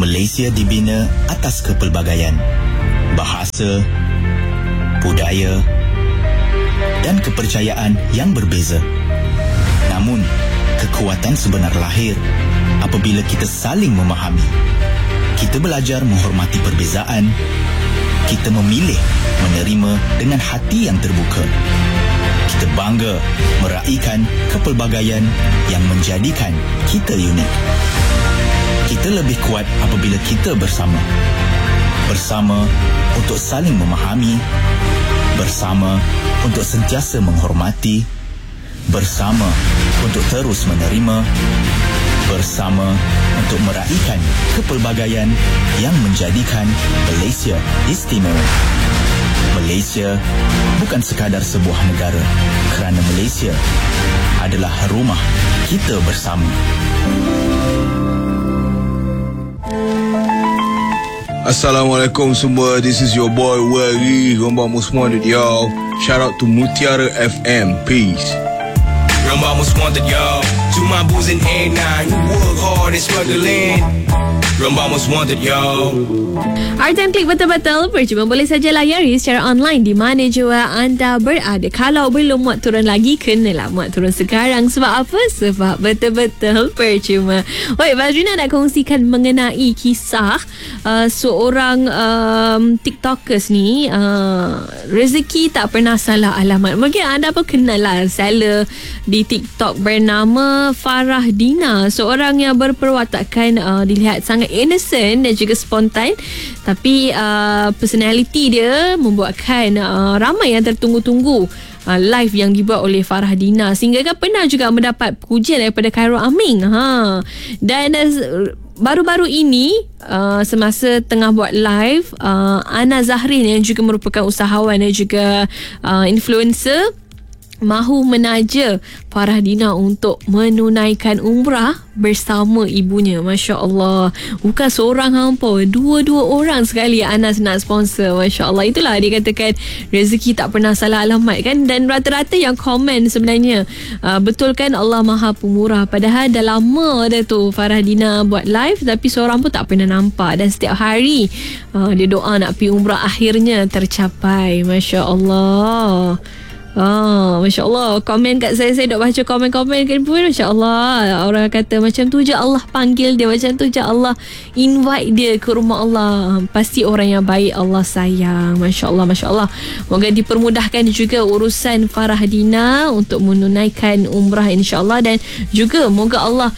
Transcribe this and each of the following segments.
Malaysia dibina atas kepelbagaian bahasa, budaya dan kepercayaan yang berbeza. Namun, kekuatan sebenar lahir apabila kita saling memahami. Kita belajar menghormati perbezaan. Kita memilih menerima dengan hati yang terbuka. Kita bangga meraihkan kepelbagaian yang menjadikan kita unik. Kita lebih kuat apabila kita bersama. Bersama untuk saling memahami. Bersama untuk sentiasa menghormati. Bersama untuk terus menerima. Bersama untuk meraihkan kepelbagaian yang menjadikan Malaysia istimewa. Malaysia bukan sekadar sebuah negara, kerana Malaysia adalah rumah kita bersama. Assalamualaikum semua, this is your boy Wari, Rambang Wanted y'all. Shout out to Mutiara FM, peace. Rambang Wanted y'all. To my boys in A9 who work hard and struggling. Rambang Wanted y'all. Art and Click betul-betul percuma boleh saja layari secara online di mana jua anda berada. Kalau belum muat turun lagi, kenalah muat turun sekarang. Sebab apa? Sebab betul-betul percuma. Oi, Bazrina nak kongsikan mengenai kisah seorang TikTokers ni. Rezeki tak pernah salah alamat. Mungkin anda pun kenal lah seller di TikTok bernama Farah Dina. Seorang yang berperwatakan dilihat sangat innocent dan juga spontan, tapi personality dia membuatkan ramai yang tertunggu-tunggu live yang dibuat oleh Farah Dina, sehingga kan pernah juga mendapat pujian daripada Khairul Aming. Dan baru-baru ini semasa tengah buat live, Ana Zahrin yang juga merupakan usahawan dan juga influencer mahu menaja Farah Dina untuk menunaikan umrah bersama ibunya. Masya Allah, bukan seorang hampa, dua-dua orang sekali Ana nak sponsor. Masya Allah, itulah dia katakan rezeki tak pernah salah alamat kan. Dan rata-rata yang komen sebenarnya betul kan, Allah Maha Pemurah. Padahal dah lama dah tu Farah Dina buat live, tapi seorang pun tak pernah nampak. Dan setiap hari dia doa nak pergi umrah, akhirnya tercapai. Masya Allah. Masya Allah. Komen kat saya dok baca komen-komen kan pun, Masya Allah. Orang kata macam tu je Allah panggil dia, macam tu je Allah invite dia ke rumah Allah. Pasti orang yang baik Allah sayang. Masya Allah, Masya Allah. Moga dipermudahkan juga urusan Farah Dina untuk menunaikan umrah, insya Allah. Dan juga moga Allah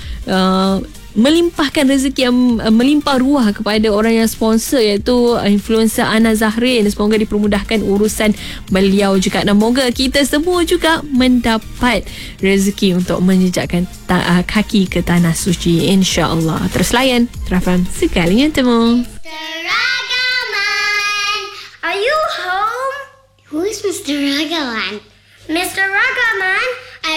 melimpahkan rezeki yang melimpah ruah kepada orang yang sponsor, iaitu influencer Ana Zahrin. Semoga dipermudahkan urusan beliau juga, dan moga kita semua juga mendapat rezeki untuk menjejakkan kaki ke tanah suci, insya-Allah. Terus layan Trafam sekalinya temu. Mr. Ragaman, are you home? Who is Mr. Ragaman? Mr. Ragaman,